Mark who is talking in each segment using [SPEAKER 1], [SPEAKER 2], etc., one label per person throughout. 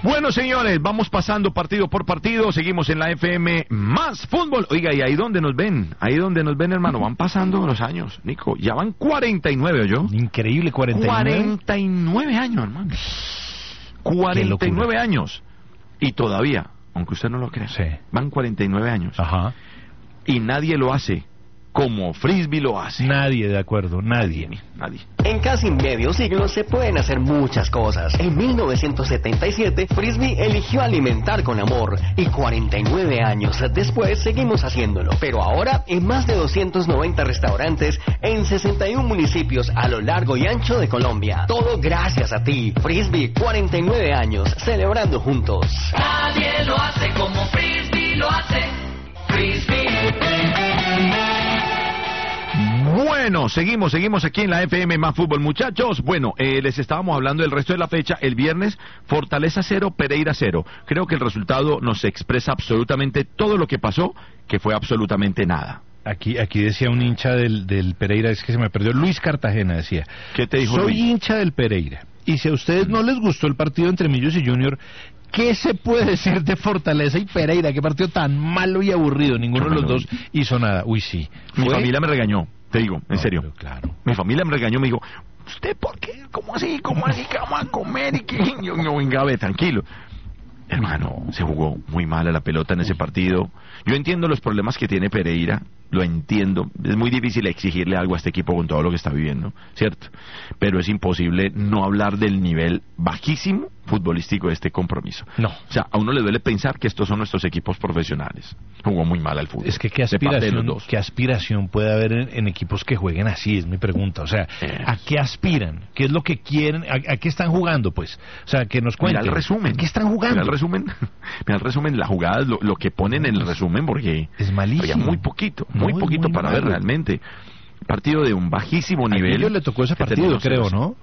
[SPEAKER 1] Bueno, señores, vamos pasando partido por partido, seguimos en la FM Más Fútbol. Oiga, ¿y ahí donde nos ven? Ahí donde nos ven, hermano, van pasando los años, Nico. Ya van 49, ¿oyó?
[SPEAKER 2] Increíble, 49.
[SPEAKER 1] 49 años, hermano. 49 años. Y todavía, aunque usted no lo crea,
[SPEAKER 2] sí,
[SPEAKER 1] van 49 años.
[SPEAKER 2] Ajá.
[SPEAKER 1] Y nadie lo hace como Frisbee lo hace.
[SPEAKER 2] Nadie, de acuerdo, nadie.
[SPEAKER 3] En casi medio siglo se pueden hacer muchas cosas. En 1977, Frisbee eligió alimentar con amor. Y 49 años después seguimos haciéndolo. Pero ahora en más de 290 restaurantes en 61 municipios a lo largo y ancho de Colombia. Todo gracias a ti. Frisbee, 49 años, celebrando juntos.
[SPEAKER 4] Nadie lo hace como Frisbee lo hace. Frisbee.
[SPEAKER 1] Bueno, seguimos aquí en la FM Más Fútbol, muchachos. Bueno, les estábamos hablando del resto de la fecha. El viernes, Fortaleza 0, Pereira 0. Creo que el resultado nos expresa absolutamente todo lo que pasó, que fue absolutamente nada.
[SPEAKER 2] Aquí decía un hincha del Pereira, es que se me perdió, Luis Cartagena decía.
[SPEAKER 1] ¿Qué te dijo
[SPEAKER 2] Soy
[SPEAKER 1] Luis?
[SPEAKER 2] hincha del Pereira, y si a ustedes no les gustó el partido entre Millos y Junior, ¿qué se puede decir de Fortaleza y Pereira? Qué partido tan malo y aburrido, ninguno de los dos hizo nada. Uy, sí.
[SPEAKER 1] Mi familia me regañó. Te digo, en serio.
[SPEAKER 2] Pero claro.
[SPEAKER 1] Mi familia me regañó, me dijo, ¿usted por qué? ¿Cómo así? ¿Cómo así que vamos a comer? Y que yo no, venga, ve, tranquilo. Hermano, se jugó muy mal a la pelota en ese partido. Yo entiendo los problemas que tiene Pereira, lo entiendo. Es muy difícil exigirle algo a este equipo con todo lo que está viviendo, ¿cierto? Pero es imposible no hablar del nivel bajísimo futbolístico de este compromiso.
[SPEAKER 2] No.
[SPEAKER 1] O sea, a uno le duele pensar que estos son nuestros equipos profesionales. Jugó muy mal al fútbol.
[SPEAKER 2] Es que qué aspiración puede haber en equipos que jueguen así, es mi pregunta. O sea, ¿a qué aspiran? ¿Qué es lo que quieren? ¿A qué están jugando, pues? O sea, que nos cuenten.
[SPEAKER 1] Mira el resumen.
[SPEAKER 2] ¿A qué están jugando?
[SPEAKER 1] Mira el resumen, las jugadas, lo que ponen en el resumen, porque
[SPEAKER 2] es malísimo.
[SPEAKER 1] Había muy poquito para ver realmente. Partido de un bajísimo nivel.
[SPEAKER 2] A Guillo le tocó ese partido, creo, ¿no?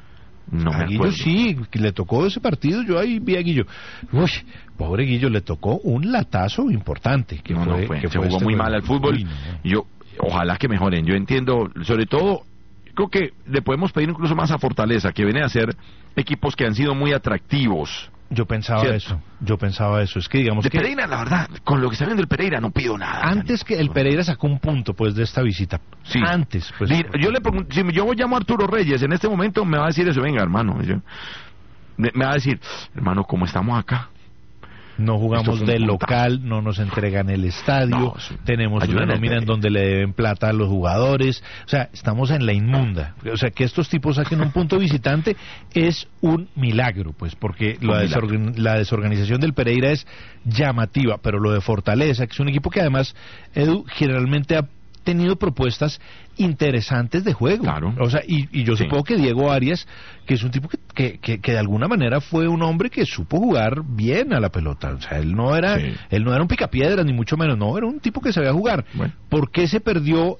[SPEAKER 1] No me
[SPEAKER 2] Guillo
[SPEAKER 1] acuerdo.
[SPEAKER 2] sí, le tocó ese partido, yo ahí vi a Guillo. Uy, pobre Guillo, le tocó un latazo importante. Que
[SPEAKER 1] se jugó muy mal al fútbol.
[SPEAKER 2] Uy, no.
[SPEAKER 1] Yo, ojalá que mejoren. Yo entiendo, sobre todo, creo que le podemos pedir incluso más a Fortaleza, que viene a ser equipos que han sido muy atractivos.
[SPEAKER 2] Yo pensaba eso, es que digamos
[SPEAKER 1] de
[SPEAKER 2] que
[SPEAKER 1] Pereira, la verdad, con lo que está viendo el Pereira no pido nada.
[SPEAKER 2] Antes que el Pereira sacó un punto, pues, de esta visita.
[SPEAKER 1] Sí.
[SPEAKER 2] Antes, pues.
[SPEAKER 1] Yo le pregunto, si yo llamo a Arturo Reyes, en este momento me va a decir eso, venga, hermano. Me va a decir, hermano, ¿cómo estamos acá?
[SPEAKER 2] No jugamos de local, no nos entregan el estadio, tenemos una nómina en donde le deben plata a los jugadores, o sea, estamos en la inmunda. O sea, que estos tipos saquen un punto visitante es un milagro, pues, porque la desorganización del Pereira es llamativa, pero lo de Fortaleza, que es un equipo que además, Edu, generalmente ha tenido propuestas interesantes de juego. Claro. O sea, y yo supongo que Diego Arias, que es un tipo que de alguna manera fue un hombre que supo jugar bien a la pelota. O sea, él no era un picapiedras, ni mucho menos, no, era un tipo que sabía jugar. Bueno. ¿Por qué se perdió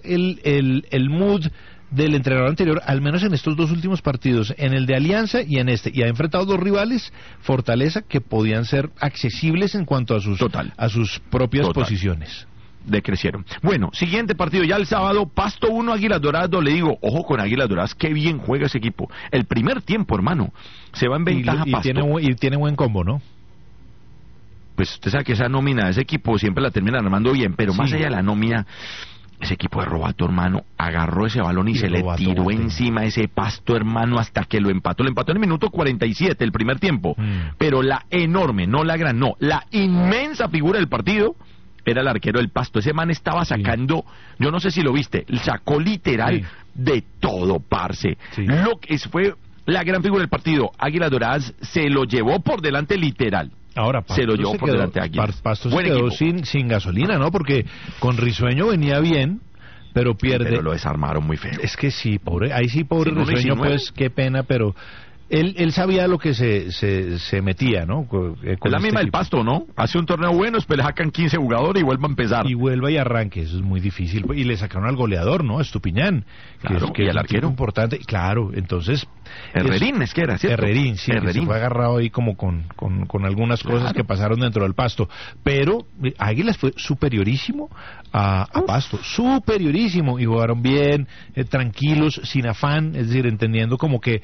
[SPEAKER 2] el mood del entrenador anterior, al menos en estos dos últimos partidos, en el de Alianza y en este? Y ha enfrentado dos rivales, Fortaleza, que podían ser accesibles en cuanto a sus propias posiciones.
[SPEAKER 1] Decrecieron. Bueno, siguiente partido ya el sábado, Pasto 1, Águilas Doradas. Le digo, ojo con Águilas Doradas, qué bien juega ese equipo. El primer tiempo, hermano, se va en ventaja Pasto.
[SPEAKER 2] Tiene buen combo, ¿no?
[SPEAKER 1] Pues usted sabe que esa nómina de ese equipo siempre la terminan armando bien, pero más allá de la nómina, ese equipo de Robato, hermano, agarró ese balón y se le tiró encima a ese Pasto, hermano, hasta que lo empató. Lo empató en el minuto 47, el primer tiempo. Pero la enorme, no la gran, no, la inmensa figura del partido era el arquero del Pasto. Ese man estaba sacando, yo no sé si lo viste, sacó literal de todo, parce. Lo que fue la gran figura del partido. Águilas Doradas se lo llevó por delante literal.
[SPEAKER 2] Ahora,
[SPEAKER 1] se lo llevó por delante a Águilas.
[SPEAKER 2] Pasto se quedó sin gasolina, ¿no? Porque con Risueño venía bien, pero pierde.
[SPEAKER 1] Pero lo desarmaron muy feo.
[SPEAKER 2] Es que sí, pobre Risueño, pues qué pena, pero él sabía lo que se metía, ¿no?
[SPEAKER 1] Es la misma del Pasto, ¿no? Hace un torneo bueno, después le sacan 15 jugadores y vuelve a empezar.
[SPEAKER 2] Y vuelva y arranque, eso es muy difícil. Y le sacaron al goleador, ¿no? Estupiñán.
[SPEAKER 1] Claro,
[SPEAKER 2] que
[SPEAKER 1] y
[SPEAKER 2] es
[SPEAKER 1] al arquero.
[SPEAKER 2] Importante, claro, entonces...
[SPEAKER 1] Herrerín, es que era, ¿cierto?
[SPEAKER 2] Herrerín, sí, se fue agarrado ahí como con algunas cosas que pasaron dentro del Pasto. Pero Águilas fue superiorísimo a Pasto, superiorísimo, y jugaron bien, tranquilos, sin afán, es decir, entendiendo como que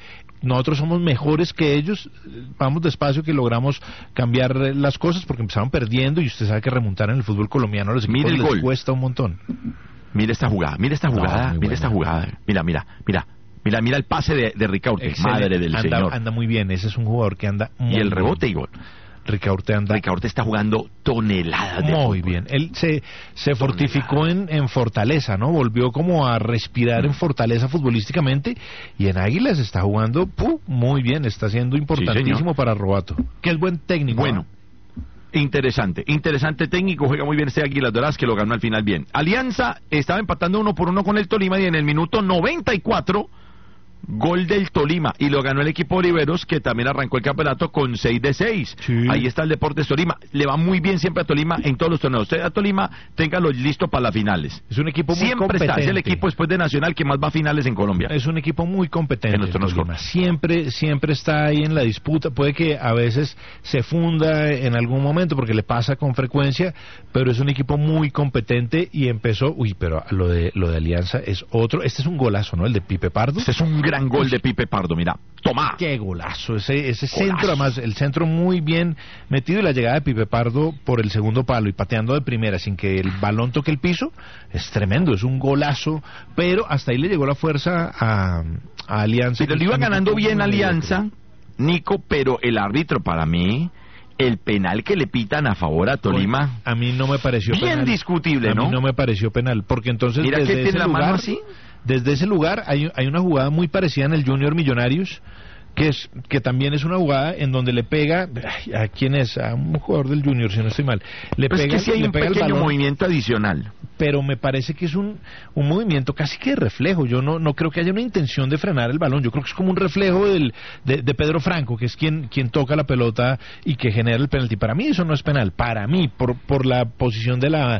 [SPEAKER 2] nosotros somos mejores que ellos, vamos despacio que logramos cambiar las cosas porque empezaron perdiendo y usted sabe que remontar en el fútbol colombiano a los equipos les cuesta un montón.
[SPEAKER 1] Mira esta jugada, mira esta jugada. Mira el pase de Ricaurte, madre del señor.
[SPEAKER 2] Anda muy bien, ese es un jugador que anda muy bien.
[SPEAKER 1] Y el rebote y gol. Ricaurte está jugando toneladas de
[SPEAKER 2] muy
[SPEAKER 1] fútbol.
[SPEAKER 2] bien. Él se fortificó en Fortaleza, ¿no? Volvió como a respirar en Fortaleza futbolísticamente y en Águilas está jugando muy bien, está siendo importantísimo para Robato, que es buen técnico.
[SPEAKER 1] Bueno, interesante técnico, juega muy bien este Águilas Doradas que lo ganó al final bien. Alianza estaba empatando 1-1 con el Tolima y en el minuto 94 gol del Tolima y lo ganó el equipo Oliveros que también arrancó el campeonato con 6-6. Sí. Ahí está el Deportes Tolima, le va muy bien siempre a Tolima en todos los torneos. Usted a Tolima téngalo listo para las finales.
[SPEAKER 2] Es un equipo muy
[SPEAKER 1] siempre
[SPEAKER 2] competente.
[SPEAKER 1] Es el equipo después de Nacional que más va a finales en Colombia.
[SPEAKER 2] Es un equipo muy competente. Siempre está ahí en la disputa. Puede que a veces se funda en algún momento porque le pasa con frecuencia, pero es un equipo muy competente y empezó. Pero lo de Alianza es otro. Este es un golazo, ¿no? El de Pipe Pardo.
[SPEAKER 1] Este es un gran gol de Pipe Pardo, mira, toma.
[SPEAKER 2] Qué golazo, ese centro, además, el centro muy bien metido y la llegada de Pipe Pardo por el segundo palo y pateando de primera sin que el balón toque el piso, es tremendo, es un golazo, pero hasta ahí le llegó la fuerza a Alianza.
[SPEAKER 1] Pero le iba ganando bien Alianza, Nico, pero el árbitro para mí... El penal que le pitan a favor a Tolima...
[SPEAKER 2] A mí no me pareció
[SPEAKER 1] bien
[SPEAKER 2] penal.
[SPEAKER 1] Discutible, ¿no?
[SPEAKER 2] A mí no me pareció penal, porque entonces
[SPEAKER 1] mira
[SPEAKER 2] desde
[SPEAKER 1] que tiene la mano así.
[SPEAKER 2] Desde ese lugar hay una jugada muy parecida en el Junior Millonarios, que también es una jugada en donde le pega... ¿A quién es? A un jugador del Junior, si no estoy mal. Le
[SPEAKER 1] pues
[SPEAKER 2] pega,
[SPEAKER 1] es que sí hay un pequeño movimiento adicional.
[SPEAKER 2] Pero me parece que es un movimiento casi que de reflejo. Yo no creo que haya una intención de frenar el balón. Yo creo que es como un reflejo de Pedro Franco, que es quien toca la pelota y que genera el penalti. Para mí eso no es penal. Para mí, por la posición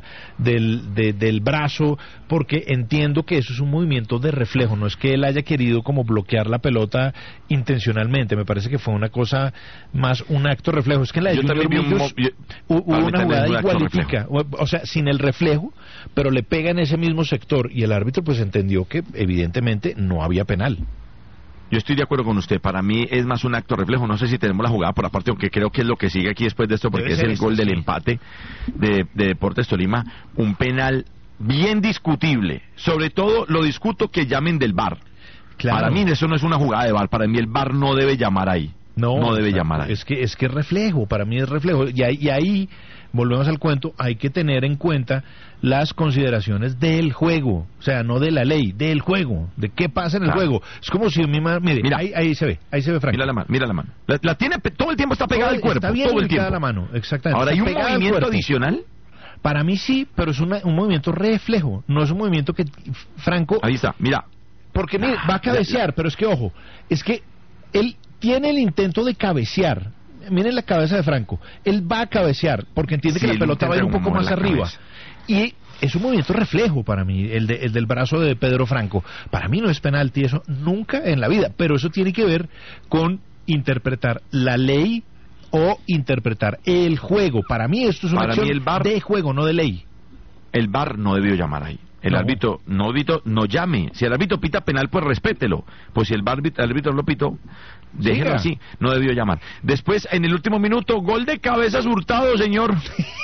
[SPEAKER 2] del brazo, porque entiendo que eso es un movimiento de reflejo. No es que él haya querido como bloquear la pelota intencionalmente. Me parece que fue una cosa más un acto reflejo. Es que en la de Junior Millos hubo una jugada igualitica. O sea, sin el reflejo, pero le pega en ese mismo sector y el árbitro pues entendió que evidentemente no había penal.
[SPEAKER 1] Yo estoy de acuerdo con usted, para mí es más un acto reflejo, no sé si tenemos la jugada por aparte, aunque creo que es lo que sigue aquí después de esto, porque es el gol del empate de Deportes Tolima, un penal bien discutible, sobre todo lo discuto que llamen del VAR. Claro. Para mí eso no es una jugada de VAR, para mí el VAR no debe llamar ahí. No debe llamar ahí.
[SPEAKER 2] Es que es reflejo, para mí es reflejo. Y ahí, volvemos al cuento, hay que tener en cuenta las consideraciones del juego. O sea, no de la ley, del juego. De qué pasa en el juego. Es como si mi mano... Mira, ahí se ve Frank.
[SPEAKER 1] Mira la mano. La tiene, todo el tiempo está pegada al cuerpo.
[SPEAKER 2] Está bien
[SPEAKER 1] todo el tiempo.
[SPEAKER 2] La mano, exactamente.
[SPEAKER 1] Ahora, ¿hay un movimiento adicional?
[SPEAKER 2] Para mí sí, pero es un movimiento reflejo. No es un movimiento que Franco...
[SPEAKER 1] Ahí está, mira.
[SPEAKER 2] Porque mire, va a cabecear, pero es que, ojo, es que él tiene el intento de cabecear. Miren la cabeza de Franco. Él va a cabecear porque entiende que la pelota va a ir un poco más arriba. Y es un movimiento reflejo para mí, el del brazo de Pedro Franco. Para mí no es penalti eso nunca en la vida, pero eso tiene que ver con interpretar la ley o interpretar el juego. Para mí esto es una acción de juego, no de ley.
[SPEAKER 1] El VAR no debió llamar ahí. El árbitro no llame. Si el árbitro pita penal, pues respételo. Pues si el árbitro lo pitó, déjelo así. No debió llamar. Después, en el último minuto, gol de cabezas Hurtado, señor.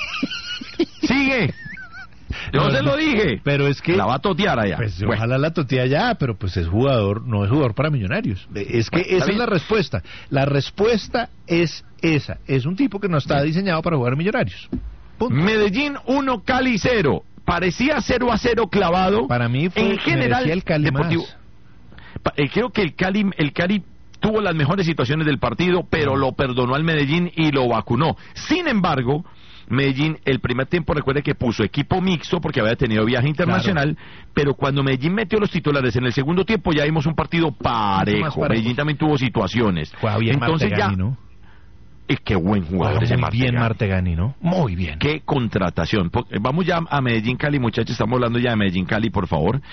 [SPEAKER 1] Sigue. Yo se lo dije.
[SPEAKER 2] Pero es que...
[SPEAKER 1] La va a totear allá.
[SPEAKER 2] Pues ojalá la totea allá, pero pues es jugador, no es jugador para Millonarios. Es que esa es la respuesta. La respuesta es esa. Es un tipo que no está diseñado para jugar Millonarios. Punto.
[SPEAKER 1] Medellín 1, Cali 0. Parecía 0-0 clavado.
[SPEAKER 2] Para mí fue
[SPEAKER 1] en general
[SPEAKER 2] el Cali deportivo.
[SPEAKER 1] Creo que el Cali tuvo las mejores situaciones del partido, pero lo perdonó al Medellín y lo vacunó. Sin embargo, Medellín el primer tiempo, recuerde que puso equipo mixto porque había tenido viaje internacional, pero cuando Medellín metió los titulares en el segundo tiempo ya vimos un partido parejo. Medellín también tuvo situaciones.
[SPEAKER 2] Entonces ya, ¿no?
[SPEAKER 1] qué buen jugador ese
[SPEAKER 2] muy
[SPEAKER 1] Martegani.
[SPEAKER 2] bien Martegani, ¿no? Muy bien.
[SPEAKER 1] Qué contratación. Vamos ya a Medellín Cali, muchachos, estamos hablando ya de Medellín Cali, por favor.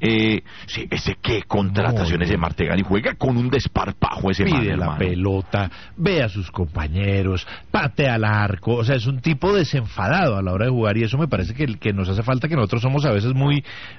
[SPEAKER 1] Sí, qué contratación ese Martegani, juega con un desparpajo ese man,
[SPEAKER 2] pide la pelota, ve a sus compañeros, patea al arco, o sea, es un tipo desenfadado a la hora de jugar, y eso me parece que nos hace falta, que nosotros somos a veces muy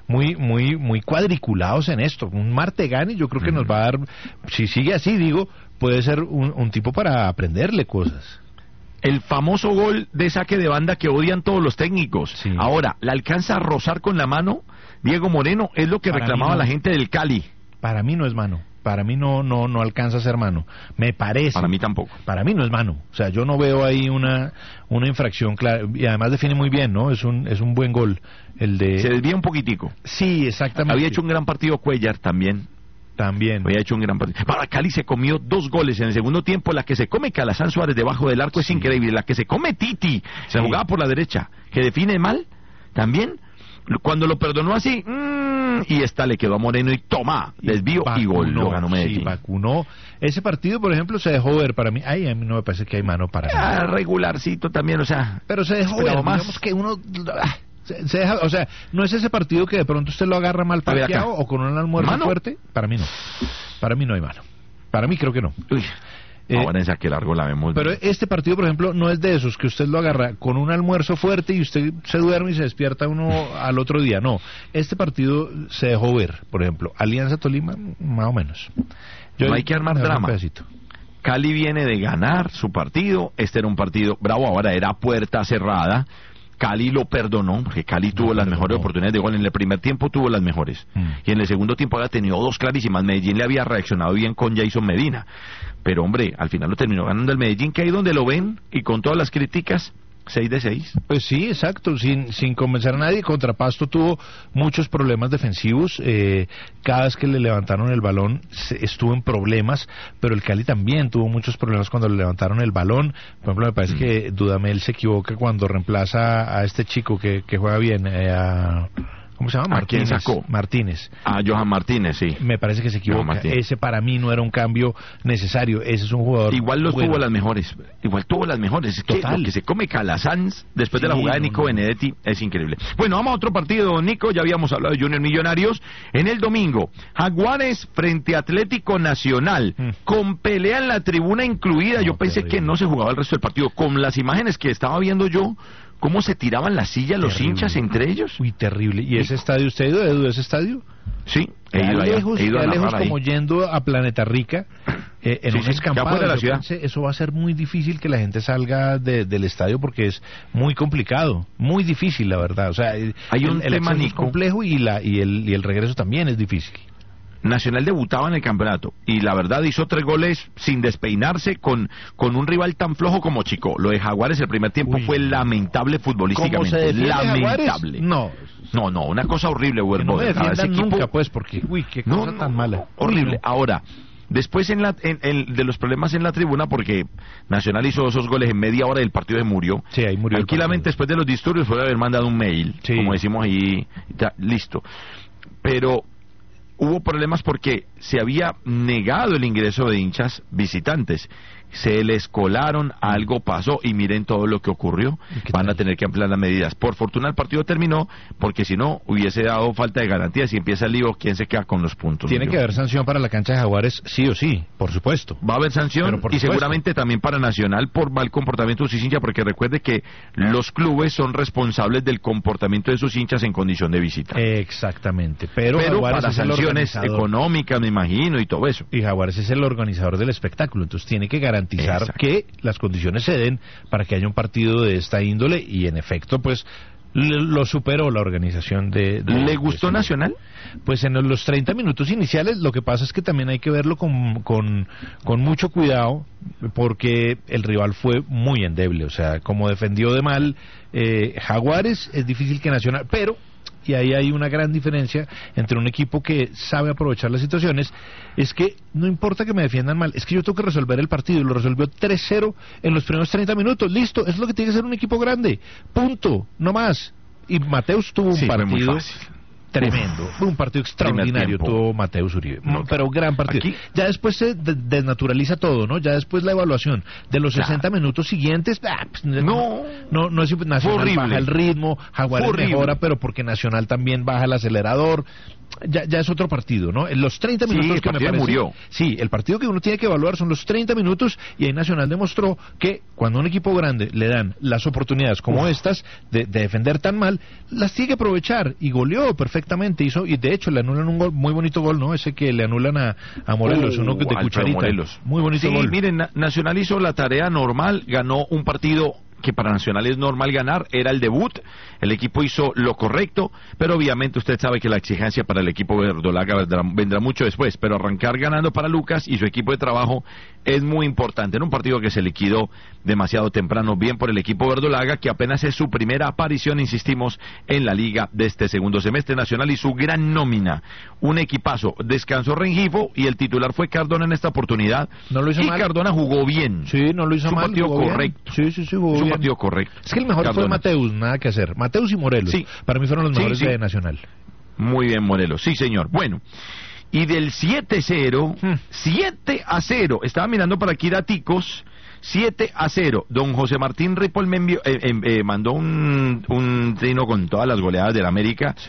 [SPEAKER 2] cuadriculados en esto. Un Martegani yo creo que nos va a dar, si sigue así, digo, puede ser un tipo para aprenderle cosas.
[SPEAKER 1] El famoso gol de saque de banda que odian todos los técnicos.
[SPEAKER 2] Sí.
[SPEAKER 1] Ahora, ¿la alcanza a rozar con la mano Diego Moreno? Es lo que
[SPEAKER 2] Para
[SPEAKER 1] reclamaba
[SPEAKER 2] mí no.
[SPEAKER 1] la gente del Cali.
[SPEAKER 2] Para mí no es mano. Para mí no alcanza a ser mano. Me parece.
[SPEAKER 1] Para mí tampoco.
[SPEAKER 2] Para mí no es mano. O sea, yo no veo ahí una infracción clara. Y además define muy bien, ¿no? Es un buen gol. El de...
[SPEAKER 1] Se desvía un poquitico.
[SPEAKER 2] Sí, exactamente.
[SPEAKER 1] Había hecho un gran partido Cuellar también. Había hecho un gran partido. Para Cali se comió 2 goles en el segundo tiempo. La que se come Calazán Suárez debajo del arco es increíble. La que se come Titi, se jugaba por la derecha, que define mal, también. Cuando lo perdonó así, y esta le quedó a Moreno y toma, desvío y gol, lo ganó Medellín.
[SPEAKER 2] Sí, vacunó. Ese partido, por ejemplo, se dejó ver para mí. A mí no me parece que hay mano para nada.
[SPEAKER 1] Regularcito también, o sea.
[SPEAKER 2] Pero se dejó ver,
[SPEAKER 1] más.
[SPEAKER 2] digamos que uno... Se deja, o sea, no es ese partido que de pronto usted lo agarra mal parqueado o con un almuerzo fuerte. Para mí no. Para mí no hay mano. Para mí creo que no.
[SPEAKER 1] Uy. Ahora en saque largo la vemos.
[SPEAKER 2] Pero este partido, por ejemplo, no es de esos que usted lo agarra con un almuerzo fuerte y usted se duerme y se despierta uno al otro día. No, este partido se dejó ver, por ejemplo. Alianza Tolima, más o menos.
[SPEAKER 1] No hay que armar drama. Cali viene de ganar su partido. Este era un partido bravo, ahora era puerta cerrada. Cali lo perdonó, porque Cali tuvo las mejores oportunidades de gol. En el primer tiempo tuvo las mejores. Y en el segundo tiempo había tenido 2 clarísimas. Medellín le había reaccionado bien con Jason Medina. Pero hombre, al final lo terminó ganando el Medellín, que ahí donde lo ven, y con todas las críticas, 6-6.
[SPEAKER 2] Pues sí, exacto, sin convencer a nadie. Contra Pasto tuvo muchos problemas defensivos. Cada vez que le levantaron el balón estuvo en problemas, pero el Cali también tuvo muchos problemas cuando le levantaron el balón. Por ejemplo, me parece que Dudamel se equivoca cuando reemplaza a este chico que juega bien, ¿cómo se llama?
[SPEAKER 1] Martínez. ¿A quién sacó?
[SPEAKER 2] Martínez.
[SPEAKER 1] Johan Martínez, sí.
[SPEAKER 2] Me parece que se equivoca. Ese para mí no era un cambio necesario. Ese es un jugador.
[SPEAKER 1] Igual tuvo las mejores. Es
[SPEAKER 2] total.
[SPEAKER 1] Lo que se come Calazán después de la jugada de Nico Benedetti es increíble. Bueno, vamos a otro partido, Nico. Ya habíamos hablado de Junior Millonarios. En el domingo, Jaguares frente a Atlético Nacional. Con pelea en la tribuna incluida. Yo pensé que no se jugaba el resto del partido. Con las imágenes que estaba viendo yo, ¿cómo se tiraban las sillas los hinchas entre ellos?
[SPEAKER 2] Uy, terrible. ¿Y ese estadio, usted ha ido, Edu, ese estadio?
[SPEAKER 1] Sí,
[SPEAKER 2] he ido lejos como yendo a Planeta Rica, en un escampado.
[SPEAKER 1] De la ciudad.
[SPEAKER 2] Eso va a ser muy difícil que la gente salga del estadio, porque es muy complicado, muy difícil, la verdad. O sea,
[SPEAKER 1] hay un tema,
[SPEAKER 2] es complejo y el regreso también es difícil.
[SPEAKER 1] Nacional debutaba en el campeonato y la verdad hizo 3 goles sin despeinarse con un rival tan flojo como Chico. Lo de Jaguares el primer tiempo fue lamentable futbolísticamente. Lamentable.
[SPEAKER 2] No,
[SPEAKER 1] una cosa horrible,
[SPEAKER 2] que no me defiendan
[SPEAKER 1] equipo,
[SPEAKER 2] nunca, pues, porque qué cosa tan mala.
[SPEAKER 1] Horrible. Ahora, después de los problemas en la tribuna, porque Nacional hizo esos goles en media hora y el partido se murió.
[SPEAKER 2] Sí, ahí murió.
[SPEAKER 1] Tranquilamente después de los disturbios puede haber mandado un mail, como decimos ahí, ya, listo. Pero hubo problemas porque se había negado el ingreso de hinchas visitantes. Se les colaron, algo pasó y miren todo lo que ocurrió. Van a tener que ampliar las medidas. Por fortuna el partido terminó, porque si no hubiese dado falta de garantías y empieza el lío, ¿quién se queda con los puntos?
[SPEAKER 2] Tiene que haber sanción para la cancha de Jaguares, sí o sí, por supuesto.
[SPEAKER 1] Va a haber sanción y seguramente también para Nacional por mal comportamiento de sus hinchas, porque recuerde que los clubes son responsables del comportamiento de sus hinchas en condición de visita.
[SPEAKER 2] Exactamente, pero
[SPEAKER 1] para sanciones económicas, me imagino, y todo eso.
[SPEAKER 2] Y Jaguares es el organizador del espectáculo, entonces tiene que garantizar que las condiciones se den para que haya un partido de esta índole, y en efecto, pues lo superó la organización
[SPEAKER 1] ¿Le gustó Nacional?
[SPEAKER 2] Pues en los 30 minutos iniciales. Lo que pasa es que también hay que verlo con mucho cuidado, porque el rival fue muy endeble. O sea, como defendió de mal Jaguares, es difícil que Nacional, pero... Y ahí hay una gran diferencia entre un equipo que sabe aprovechar las situaciones. Es que no importa que me defiendan mal, es que yo tengo que resolver el partido, y lo resolvió 3-0 en los primeros 30 minutos. Listo, es lo que tiene que ser un equipo grande. Punto, no más. Y Mateus tuvo un partido Tremendo, un partido extraordinario tuvo Mateus Uribe, pero gran partido. Aquí, ya después se desnaturaliza todo, ¿no? Ya después la evaluación de los 60 minutos siguientes, pues, no es Nacional baja el ritmo, Jaguares mejora, pero porque Nacional también baja el acelerador. Ya es otro partido, ¿no? En los 30 minutos que me parece...
[SPEAKER 1] murió.
[SPEAKER 2] Sí, el partido que uno tiene que evaluar son los 30 minutos, y ahí Nacional demostró que cuando a un equipo grande le dan las oportunidades como estas de defender tan mal, las tiene que aprovechar, y goleó perfectamente, y de hecho le anulan un gol, muy bonito gol, ¿no? Ese que le anulan a Morelos, uno de Cucharita.
[SPEAKER 1] Morelos.
[SPEAKER 2] Muy bonito gol.
[SPEAKER 1] Miren, Nacional hizo la tarea normal, ganó un partido que para Nacional es normal ganar, era el debut, el equipo hizo lo correcto, pero obviamente usted sabe que la exigencia para el equipo verdolaga vendrá mucho después, pero arrancar ganando para Lucas y su equipo de trabajo es muy importante, en un partido que se liquidó demasiado temprano, bien por el equipo verdolaga, que apenas es su primera aparición, insistimos, en la liga de este segundo semestre. Nacional y su gran nómina, un equipazo, descansó Rengifo y el titular fue Cardona en esta oportunidad,
[SPEAKER 2] no lo hizo mal.
[SPEAKER 1] Cardona jugó bien.
[SPEAKER 2] Sí, no lo hizo mal.
[SPEAKER 1] Un partido correcto.
[SPEAKER 2] Sí, jugó bien.
[SPEAKER 1] Partido correcto.
[SPEAKER 2] Es que el mejor
[SPEAKER 1] Cardona.
[SPEAKER 2] fue Mateus, nada que hacer. Mateus y Morelos, para mí fueron los mejores de Nacional.
[SPEAKER 1] Muy bien, Morelos, sí señor. Bueno, y del 7-0, 7-0, estaba mirando para aquí daticos, 7-0, don José Martín Ripoll me mandó un trino con todas las goleadas del América.
[SPEAKER 2] Sí.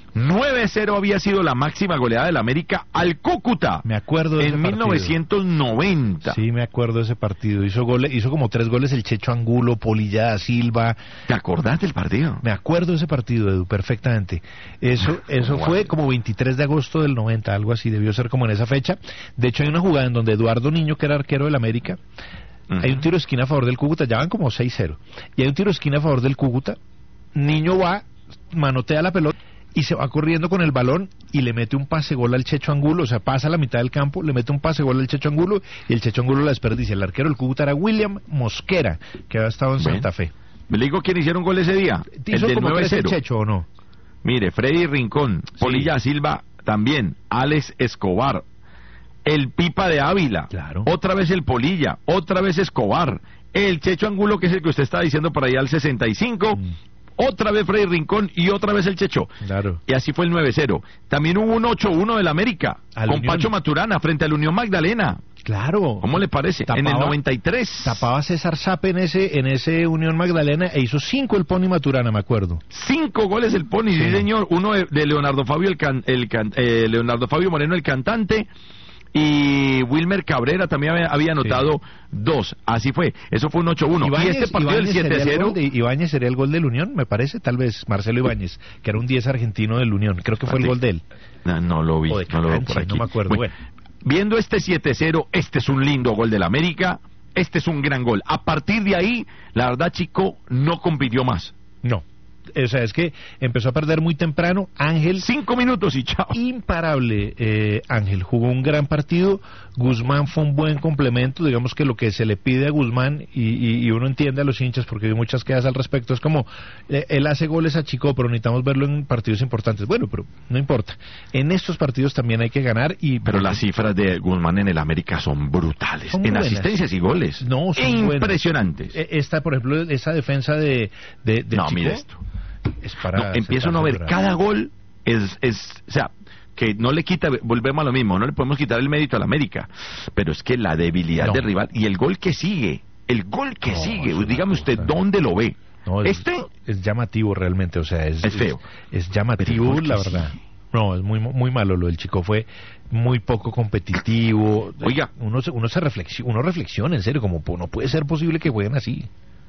[SPEAKER 1] 9-0 había sido la máxima goleada del América al Cúcuta.
[SPEAKER 2] Me acuerdo de ese partido.
[SPEAKER 1] En 1990.
[SPEAKER 2] Sí, me acuerdo de ese partido. Hizo como 3 goles el Checho Angulo, Polilla Silva.
[SPEAKER 1] ¿Te acordás del partido?
[SPEAKER 2] Me acuerdo de ese partido, Edu, perfectamente. Eso fue como 23 de agosto del 90, algo así, debió ser como en esa fecha. De hecho, hay una jugada en donde Eduardo Niño, que era arquero del América, hay un tiro de esquina a favor del Cúcuta, ya van como 6-0. Y hay un tiro de esquina a favor del Cúcuta. Niño va, manotea la pelota y se va corriendo con el balón y le mete un pase gol al Checho Angulo, o sea, pasa a la mitad del campo, le mete un pase gol al Checho Angulo y el Checho Angulo la desperdicia. El arquero del Cúcuta era William Mosquera, que había estado en Santa Fe.
[SPEAKER 1] ¿Me digo quién hicieron gol ese día?
[SPEAKER 2] ¿Hizo el del 9-0 el Checho o no?
[SPEAKER 1] Mire, Freddy Rincón, Polilla Silva también, Alex Escobar, el Pipa de Ávila, otra vez el Polilla, otra vez Escobar, el Checho Angulo, que es el que usted está diciendo por allá al 65, otra vez Freddy Rincón y otra vez el Checho.
[SPEAKER 2] Claro.
[SPEAKER 1] Y así fue el 9-0. También hubo un 8-1 del América, con Unión. Pacho Maturana frente al Unión Magdalena.
[SPEAKER 2] Claro.
[SPEAKER 1] ¿Cómo le parece? En el 93.
[SPEAKER 2] Tapaba César Sape en ese Unión Magdalena e hizo 5 el Pony Maturana, me acuerdo.
[SPEAKER 1] 5 goles el Pony, sí señor. Uno de Leonardo Fabio, Leonardo Fabio Moreno, el cantante. Y Wilmer Cabrera también había anotado 2. Así fue. Eso fue un 8-1. Y este partido del 7-0...
[SPEAKER 2] Ibáñez sería el gol del Unión, me parece, tal vez. Marcelo Ibáñez, que era un 10 argentino del Unión. Creo que fue el gol de él.
[SPEAKER 1] No lo vi. No lo veo por aquí.
[SPEAKER 2] No me acuerdo. Bueno.
[SPEAKER 1] Viendo este 7-0, este es un lindo gol del América. Este es un gran gol. A partir de ahí, la verdad, Chico, no compitió más.
[SPEAKER 2] No. O sea, es que empezó a perder muy temprano. Ángel,
[SPEAKER 1] 5 minutos y chao.
[SPEAKER 2] Imparable, Ángel, jugó un gran partido. Guzmán fue un buen complemento. Digamos que lo que se le pide a Guzmán, y uno entiende a los hinchas porque hay muchas quejas al respecto, es como él hace goles a Chico, pero necesitamos verlo en partidos importantes. Bueno, pero no importa, en estos partidos también hay que ganar. Pero
[SPEAKER 1] las cifras de Guzmán en el América son brutales, en buenas. Asistencias y goles.
[SPEAKER 2] No, son
[SPEAKER 1] impresionantes.
[SPEAKER 2] Esta, por ejemplo, esa defensa de
[SPEAKER 1] no,
[SPEAKER 2] Chico,
[SPEAKER 1] mira esto.
[SPEAKER 2] Es para
[SPEAKER 1] empiezo a ver, cada gol es, o sea, que no le quita, volvemos a lo mismo, no le podemos quitar el mérito al América, pero es que la debilidad del rival y el gol que sigue, dígame usted, ¿dónde lo ve?
[SPEAKER 2] No, es llamativo realmente, o sea, es feo. Es llamativo, la verdad. No, es muy malo lo del Chico, fue muy poco competitivo.
[SPEAKER 1] Oiga,
[SPEAKER 2] uno reflexiona, en serio, como no puede ser posible que jueguen así.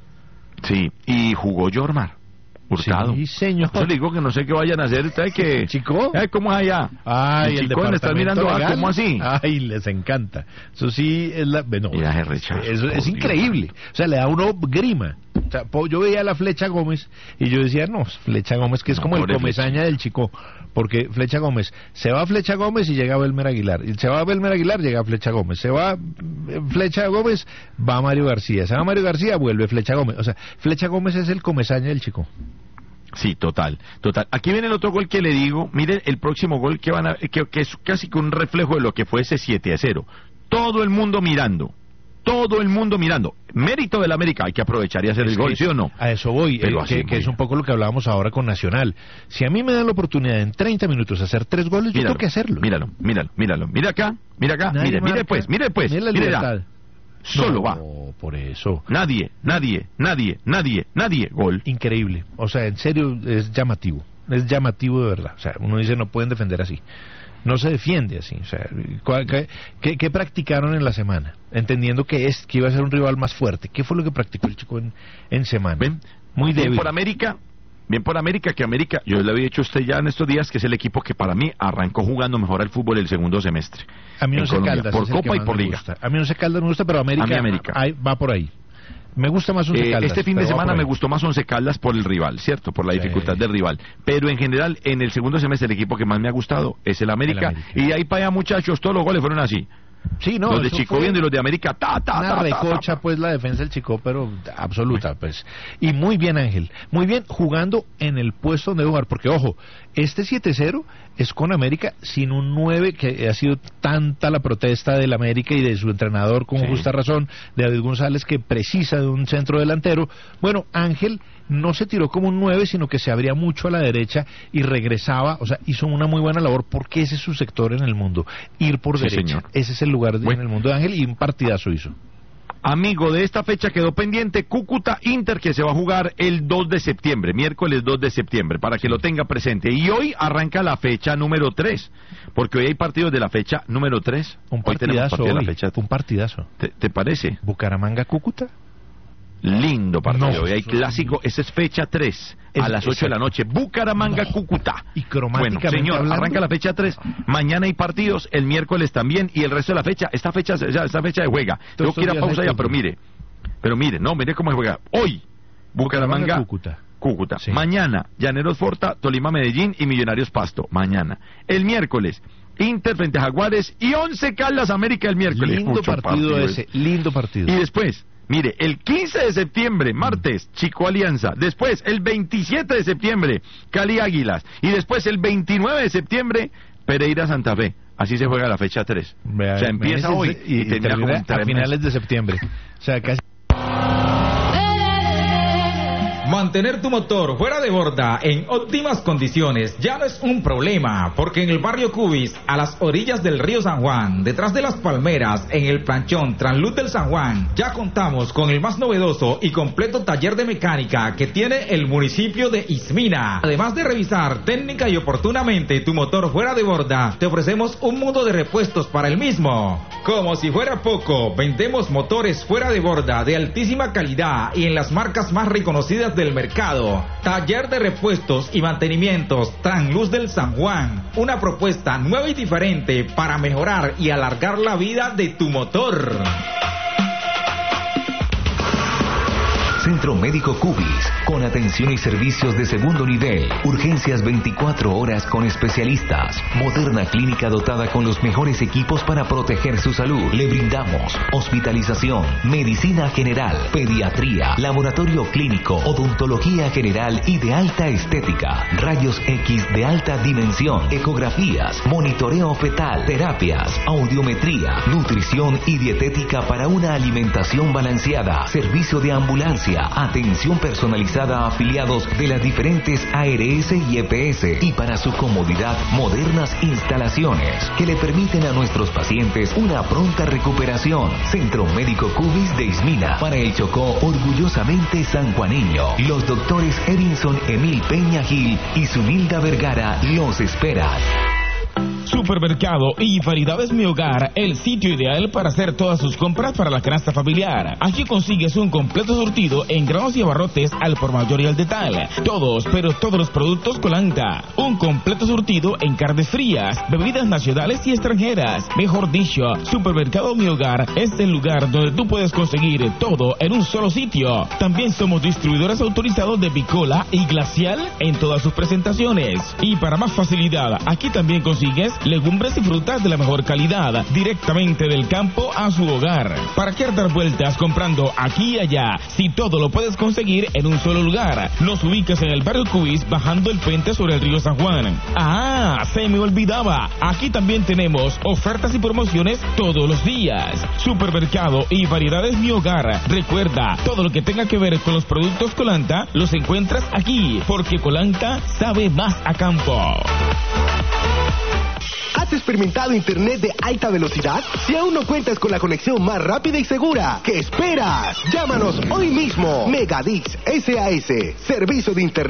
[SPEAKER 1] Sí, y jugó Jormar Hurtado.
[SPEAKER 2] Sí, señor.
[SPEAKER 1] Yo le digo que no sé qué vayan a hacer. ¿Usted qué?
[SPEAKER 2] ¿Chico?
[SPEAKER 1] ¿Cómo es allá?
[SPEAKER 2] Ay, el
[SPEAKER 1] Chico, ¿estás mirando? ¿Cómo así?
[SPEAKER 2] Ay, les encanta. Eso sí es la... No,
[SPEAKER 1] eso
[SPEAKER 2] es increíble. O sea, le da a uno grima. O sea, yo veía a la Flecha Gómez y yo decía, no, Flecha Gómez, que es como el comesaña del Chico. Porque Flecha Gómez, se va Flecha Gómez y llega Belmer Aguilar. Y se va Belmer Aguilar, llega Flecha Gómez. Se va Flecha Gómez, va Mario García. Se va Mario García, vuelve Flecha Gómez. O sea, Flecha Gómez es el comesaña del Chico.
[SPEAKER 1] Sí, total. Aquí viene el otro gol que le digo. Miren el próximo gol que es casi que un reflejo de lo que fue ese 7-0. Todo el mundo mirando. todo el mundo mirando. Mérito del América, hay que aprovechar y hacer el gol, ¿sí o no?
[SPEAKER 2] A eso voy,
[SPEAKER 1] Pero
[SPEAKER 2] que es un poco lo que hablábamos ahora con Nacional. Si a mí me dan la oportunidad en 30 minutos hacer 3 goles, yo tengo que hacerlo.
[SPEAKER 1] Míralo. Mira acá, mire pues. Mire ya. Solo va.
[SPEAKER 2] Por eso.
[SPEAKER 1] Nadie. Gol.
[SPEAKER 2] Increíble. O sea, en serio, es llamativo. Es llamativo de verdad. O sea, uno dice, no pueden defender así. No se defiende así. O sea, ¿qué practicaron en la semana? Entendiendo que iba a ser un rival más fuerte. ¿Qué fue lo que practicó el chico en semana?
[SPEAKER 1] ¿Ven?
[SPEAKER 2] Muy débil.
[SPEAKER 1] Bien por América, que América, yo le había dicho a usted ya en estos días que es el equipo que para mí arrancó jugando mejor al fútbol el segundo semestre.
[SPEAKER 2] A mí no se Caldas.
[SPEAKER 1] Por Copa y por Liga.
[SPEAKER 2] A mí no se Caldas me gusta, pero América va por ahí. Me gusta más Once Caldas.
[SPEAKER 1] Este fin de semana me gustó más Once Caldas por el rival, ¿cierto? Por la dificultad del rival. Pero en general, en el segundo semestre, el equipo que más me ha gustado es el América. Y ahí para allá, muchachos, todos los goles fueron así.
[SPEAKER 2] Sí, no,
[SPEAKER 1] los de Chico viendo y los de América,
[SPEAKER 2] una recocha, pues, la defensa del Chico, pero absoluta, pues. Y muy bien, Ángel, muy bien, jugando en el puesto donde debe jugar, porque, ojo, este 7-0 es con América sin un 9, que ha sido tanta la protesta del América y de su entrenador, con justa razón, de David González, que precisa de un centro delantero. Bueno, Ángel no se tiró como un 9, sino que se abría mucho a la derecha y regresaba, o sea, hizo una muy buena labor, porque ese es su sector en el mundo, ir por derecha. Señor. Ese es el lugar en el mundo de Ángel, y un partidazo hizo.
[SPEAKER 1] Amigo, de esta fecha quedó pendiente Cúcuta Inter, que se va a jugar el 2 de septiembre, miércoles 2 de septiembre, para que lo tenga presente. Y hoy arranca la fecha número 3, porque hoy hay partidos de la fecha número 3.
[SPEAKER 2] Un partidazo hoy, un partidazo.
[SPEAKER 1] ¿Te parece?
[SPEAKER 2] Bucaramanga-Cúcuta.
[SPEAKER 1] Lindo partido, hoy hay clásico, esa es fecha 3, a las 8 de la noche, Bucaramanga-Cúcuta.
[SPEAKER 2] Y cromáticamente
[SPEAKER 1] bueno, señor,
[SPEAKER 2] hablando,
[SPEAKER 1] arranca la fecha 3, mañana hay partidos, el miércoles también, y el resto de la fecha, esta fecha de juega. Tengo que ir a pausa ya, pero mire, mire cómo juega. Hoy, Bucaramanga-Cúcuta. Sí. Mañana, Llaneros Forta, Tolima-Medellín y Millonarios Pasto, mañana. El miércoles, Inter frente a Jaguares y Once Caldas América el miércoles.
[SPEAKER 2] Lindo partido ese, lindo partido.
[SPEAKER 1] Y después, mire, el 15 de septiembre, martes, Chico Alianza. Después, el 27 de septiembre, Cali Águilas. Y después, el 29 de septiembre, Pereira Santa Fe. Así se juega la fecha 3. O sea, empieza hoy y termina
[SPEAKER 2] a finales de septiembre. O sea, casi...
[SPEAKER 5] Mantener tu motor fuera de borda en óptimas condiciones ya no es un problema, porque en el barrio Cubis, a las orillas del río San Juan, detrás de las palmeras, en el planchón Transluz del San Juan, ya contamos con el más novedoso y completo taller de mecánica que tiene el municipio de Ismina. Además de revisar técnica y oportunamente tu motor fuera de borda, te ofrecemos un mundo de repuestos para el mismo. Como si fuera poco, vendemos motores fuera de borda de altísima calidad y en las marcas más reconocidas del mercado. Taller de repuestos y mantenimientos Transluz del San Juan, una propuesta nueva y diferente para mejorar y alargar la vida de tu motor.
[SPEAKER 6] Centro Médico Cubis, con atención y servicios de segundo nivel, urgencias 24 horas con especialistas, moderna clínica dotada con los mejores equipos para proteger su salud. Le brindamos hospitalización, medicina general, pediatría, laboratorio clínico, odontología general y de alta estética, rayos X de alta dimensión, ecografías, monitoreo fetal, terapias, audiometría, nutrición y dietética para una alimentación balanceada, servicio de ambulancia, atención personalizada a afiliados de las diferentes ARS y EPS y para su comodidad modernas instalaciones que le permiten a nuestros pacientes una pronta recuperación. Centro Médico Cubis de Ismina, para el Chocó, orgullosamente sanjuaneño. Los doctores Edinson Emil Peña Gil y Zunilda Vergara los esperan.
[SPEAKER 7] Supermercado y Variedades Mi Hogar, el sitio ideal para hacer todas sus compras para la canasta familiar. Aquí consigues un completo surtido en granos y abarrotes al por mayor y al detalle. Todos, pero todos los productos Colanta. Un completo surtido en carnes frías, bebidas nacionales y extranjeras. Mejor dicho, Supermercado Mi Hogar es el lugar donde tú puedes conseguir todo en un solo sitio. También somos distribuidores autorizados de Bicola y Glacial en todas sus presentaciones. Y para más facilidad, aquí también consigues legumbres y frutas de la mejor calidad, directamente del campo a su hogar. ¿Para qué dar vueltas comprando aquí y allá, si todo lo puedes conseguir en un solo lugar? Nos ubicas en el barrio Cubis, bajando el puente sobre el río San Juan. ¡Ah! Se me olvidaba. Aquí también tenemos ofertas y promociones todos los días. Supermercado y variedades Mi Hogar. Recuerda, todo lo que tenga que ver con los productos Colanta los encuentras aquí, porque Colanta sabe más a campo.
[SPEAKER 8] ¿Has experimentado internet de alta velocidad? Si aún no cuentas con la conexión más rápida y segura, ¿qué esperas? Llámanos hoy mismo. Megadix SAS, servicio de internet